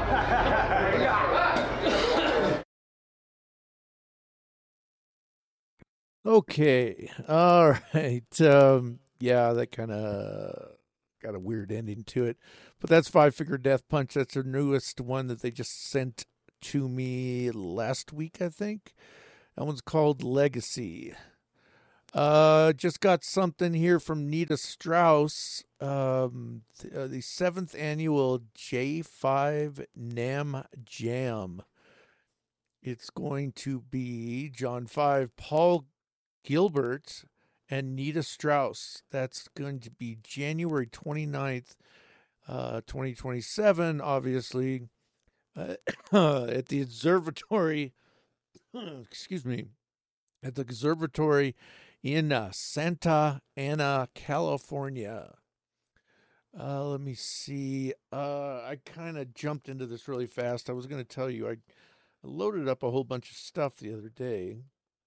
Okay. All right. Yeah, that kind of got a weird ending to it. But that's Five Finger Death Punch. That's their newest one that they just sent to me last week, I think. That one's called Legacy. Just got something here from Nita Strauss. The seventh annual J5 Nam Jam. It's going to be John 5, Paul Gilbert, and Nita Strauss. That's going to be January 29th, 2027, obviously, uh, at the observatory. Excuse me, at the observatory in Santa Ana, California. Let me see. I kind of jumped into this really fast. I was going to tell you, I loaded up a whole bunch of stuff the other day.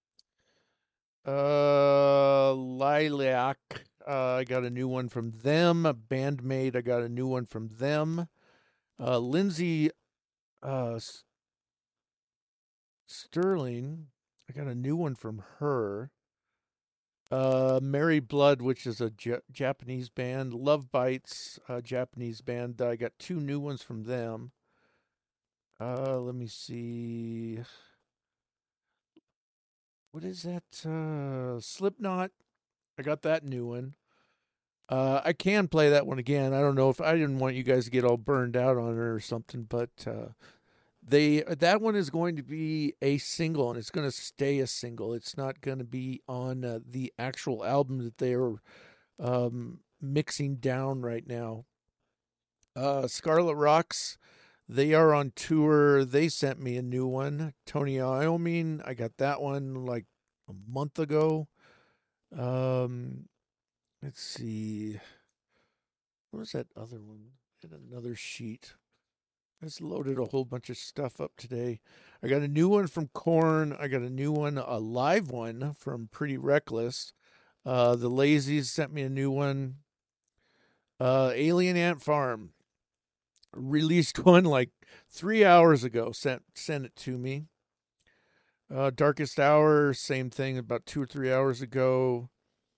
Lilac. I got a new one from them. Bandmate. I got a new one from them. Lindsay uh, Sterling. I got a new one from her. Mary Blood, which is a Japanese band. Love Bites, Japanese band. I got two new ones from them. Let me see. What is that? Slipknot. I got that new one. I can play that one again. I don't know if I didn't want you guys to get all burned out on it or something, but that one is going to be a single and it's going to stay a single. It's not going to be on the actual album that they're mixing down right now. Scarlet Rocks, they are on tour. They sent me a new one. Tony Iommi, I got that one like a month ago. Um, let's see. What was that other one? In another sheet. I just loaded a whole bunch of stuff up today. I got a new one from Korn. I got a new one, a live one from Pretty Reckless. The Lazies sent me a new one. Alien Ant Farm released one like 3 hours ago. Sent it to me. Darkest Hour, same thing, about 2 or 3 hours ago.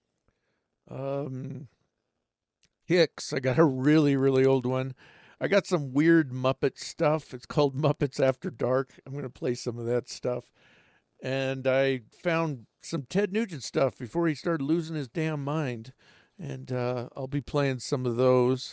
Um, Hicks, I got a really, really old one. I got some weird Muppet stuff. It's called Muppets After Dark. I'm going to play some of that stuff. And I found some Ted Nugent stuff before he started losing his damn mind. And I'll be playing some of those.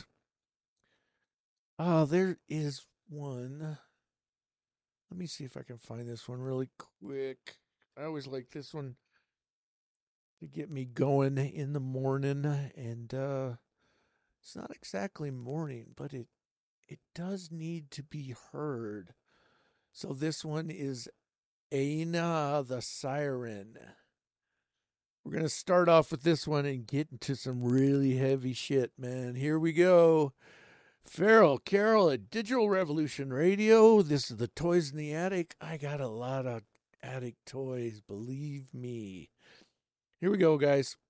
There is one. Let me see if I can find this one really quick. I always like this one to get me going in the morning. And it's not exactly morning, but it does need to be heard. So this one is Aina the Siren. We're going to start off with this one and get into some really heavy shit, man. Here we go. Feral Carol at Digital Revolution Radio. This is the Toys in the Attic. I got a lot of attic toys, believe me. Here we go, guys.